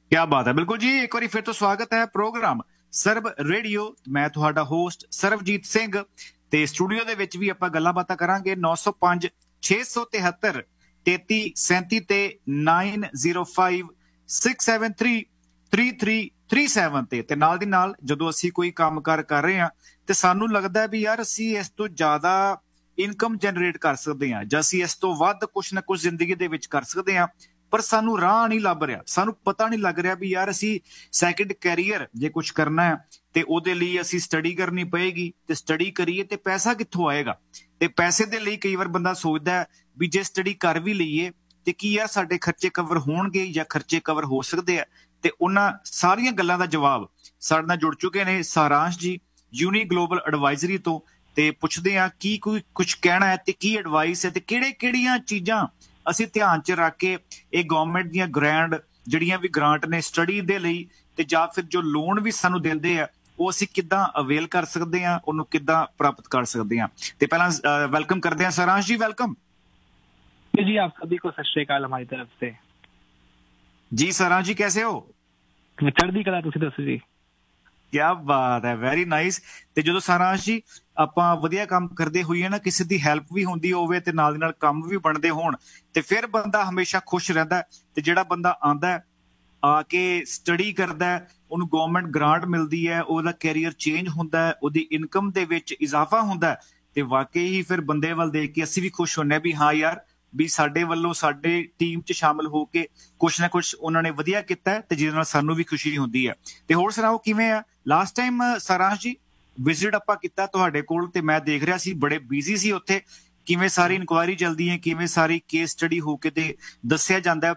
क्या बात है। बिल्कुल जी, एक बार फिर तो स्वागत है ਪ੍ਰੋਗਰਾਮ ਸਰਬ ਰੇਡੀਓ। ਮੈਂ ਤੁਹਾਡਾ ਹੋਸਟ ਸਰਬਜੀਤ ਸਿੰਘ ਤੇ ਸਟੂਡੀਓ ਦੇ ਵਿੱਚ ਵੀ ਆਪਾਂ ਗੱਲਾਂ ਬਾਤਾਂ ਕਰਾਂਗੇ 905 673 3337 ਤੇ 905 673 3337 ਤੇ ਨਾਲ ਦੀ ਨਾਲ ਜਦੋਂ ਅਸੀਂ ਕੋਈ ਕੰਮਕਾਰ ਕਰ ਰਹੇ ਹਾਂ ਤੇ ਸਾਨੂੰ ਲੱਗਦਾ ਵੀ ਯਾਰ ਅਸੀਂ ਇਸ ਤੋਂ ਜ਼ਿਆਦਾ ਇਨਕਮ ਜਨਰੇਟ ਕਰ ਸਕਦੇ ਹਾਂ ਜਾਂ ਅਸੀਂ ਇਸ ਤੋਂ ਵੱਧ ਕੁਝ ਨਾ ਕੁਝ ਜ਼ਿੰਦਗੀ ਦੇ ਵਿੱਚ ਕਰ ਸਕਦੇ ਹਾਂ, ਪਰ ਸਾਨੂੰ ਰਾਹ ਨਹੀਂ ਲੱਭ ਰਿਹਾ। ਸਾਨੂੰ ਪਤਾ ਨਹੀਂ ਲੱਗ ਰਿਹਾ ਵੀ ਯਾਰ ਅਸੀਂ ਸੈਕਿੰਡ ਕੈਰੀਅਰ ਜੇ ਕੁਝ ਕਰਨਾ ਹੈ ਤੇ ਉਹਦੇ ਲਈ ਅਸੀਂ ਸਟੱਡੀ ਕਰਨੀ ਪਏਗੀ ਤੇ ਸਟੱਡੀ ਕਰੀਏ ਤੇ ਪੈਸਾ ਕਿੱਥੋਂ ਆਏਗਾ। ਤੇ ਪੈਸੇ ਦੇ ਲਈ ਕਈ ਵਾਰ ਬੰਦਾ ਸੋਚਦਾ ਵੀ ਜੇ ਸਟੱਡੀ ਕਰ ਵੀ ਲਈਏ ਤੇ ਕੀ ਯਾਰ ਸਾਡੇ ਖਰਚੇ ਕਵਰ ਹੋਣਗੇ ਜਾਂ ਖਰਚੇ ਕਵਰ ਹੋ ਸਕਦੇ ਆ। ਤੇ ਉਹਨਾਂ ਸਾਰੀਆਂ ਗੱਲਾਂ ਦਾ ਜਵਾਬ ਸਾਡੇ ਨਾਲ ਜੁੜ ਚੁੱਕੇ ਨੇ ਸਾਰਾਂਸ਼ ਜੀ ਯੂਨੀ ਗਲੋਬਲ ਐਡਵਾਈਜ਼ਰੀ ਤੋਂ। ਤੇ ਪੁੱਛਦੇ ਆ ਕੀ ਕੋਈ ਕੁਝ ਕਹਿਣਾ ਹੈ ਤੇ ਕੀ ਐਡਵਾਈਸ ਹੈ ਤੇ ਕਿਹੜੀਆਂ ਚੀਜ਼ਾਂ ਅਸੀਂ ਧਿਆਨ 'ਚ ਰੱਖ ਕੇ ਇਹ ਗਵਰਨਮੈਂਟ ਦੀਆਂ ਜਿਹੜੀਆਂ ਵੀ ਗ੍ਰਾਂਟ ਨੇ ਸਟੱਡੀ ਦੇ ਲਈ ਤੇ ਜਾਂ ਫਿਰ ਜੋ ਲੋਨ ਵੀ ਸਾਨੂੰ ਦਿੰਦੇ ਆ ਉਹ ਅਸੀਂ ਕਿੱਦਾਂ ਅਵੇਲ ਕਰ ਸਕਦੇ ਹਾਂ, ਉਹਨੂੰ ਕਿੱਦਾਂ ਪ੍ਰਾਪਤ ਕਰ ਸਕਦੇ ਹਾਂ। ਤੇ ਪਹਿਲਾਂ ਵੈਲਕਮ ਕਰਦੇ ਹਾਂ ਸਾਰਾਂਸ਼ ਜੀ, ਵੈਲਕਮ जी। आप सभी को सत श्री अकाल हमारी तरफ से। जी सारांश जी कैसे हो? चढ़दी कला तुसीं दसो जी। ਕਿਆ ਬਾਤ ਹੈ, ਵੈਰੀ ਨਾਈਸ। ਤੇ ਜਦੋਂ ਸਾਰਾਂਸ਼ ਜੀ ਆਪਾਂ ਵਧੀਆ ਕੰਮ ਕਰਦੇ ਹੋਈਏ ਨਾ, ਕਿਸੇ ਦੀ ਹੈਲਪ ਵੀ ਹੁੰਦੀ ਹੋਵੇ ਤੇ ਨਾਲ ਦੀ ਨਾਲ ਕੰਮ ਵੀ ਬਣਦੇ ਹੋਣ ਤੇ ਫਿਰ ਬੰਦਾ ਹਮੇਸ਼ਾ ਖੁਸ਼ ਰਹਿੰਦਾ। ਤੇ ਜਿਹੜਾ ਬੰਦਾ ਆਂਦਾ ਆ ਕੇ ਸਟੱਡੀ ਕਰਦਾ ਉਹਨੂੰ ਗਵਰਨਮੈਂਟ ਗ੍ਰਾਂਟ ਮਿਲਦੀ ਹੈ, ਉਹਦਾ ਕੈਰੀਅਰ ਚੇਂਜ ਹੁੰਦਾ, ਉਹਦੀ ਇਨਕਮ ਦੇ ਵਿੱਚ ਇਜ਼ਾਫਾ ਹੁੰਦਾ ਤੇ ਵਾਕਈ ਹੀ ਫਿਰ ਬੰਦੇ ਵੱਲ ਦੇਖ ਕੇ ਅਸੀਂ ਵੀ ਖੁਸ਼ ਹੁੰਦੇ ਹਾਂ ਵੀ ਹਾਂ ਯਾਰ ਵੀ ਸਾਡੇ ਵੱਲੋਂ ਸਾਡੇ ਟੀਮ 'ਚ ਸ਼ਾਮਲ ਹੋ ਕੇ ਕੁਛ ਨਾ ਕੁਛ ਉਹਨਾਂ ਨੇ ਵਧੀਆ ਕੀਤਾ ਤੇ ਜਿਹਦੇ ਨਾਲ ਸਾਨੂੰ ਵੀ ਖੁਸ਼ੀ ਹੁੰਦੀ ਹੈ। ਤੇ ਹੋਰ ਸੁਣਾਓ ਕਿਵੇਂ ਆ? ਲਾਸਟ ਟਾਈਮ ਸਾਰਾਂਸ਼ ਜੀ ਵਿਜ਼ਿਟ ਆਪਾਂ ਕੀਤਾ ਤੁਹਾਡੇ ਕੋਲ ਤੇ ਮੈਂ ਦੇਖ ਰਿਹਾ ਸੀ ਬੜੇ ਬਿਜ਼ੀ ਸੀ ਉੱਥੇ। ਕਿਵੇਂ ਸਾਰੀ ਇਨਕੁਆਇਰੀ ਚੱਲਦੀ ਹੈ, ਕਿਵੇਂ ਸਾਰੀ ਕੇਸ ਸਟੱਡੀ ਹੋ ਕੇ ਤੇ ਦੱਸਿਆ ਜਾਂਦਾ